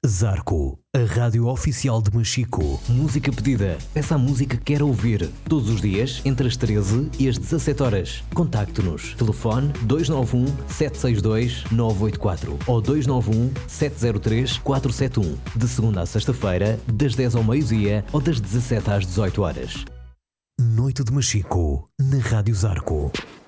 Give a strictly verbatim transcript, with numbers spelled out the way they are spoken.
Zarco, a rádio oficial de Machico. Música pedida. Peça a música que quer ouvir. Todos os dias, entre as treze e as dezassete horas. Contacte-nos. Telefone dois nove um, sete seis dois, nove oito quatro ou dois nove um, sete zero três, quatro sete um. De segunda a sexta-feira, das dez ao meio-dia ou das dezassete às dezoito horas. Noite de Machico, na Rádio Zarco.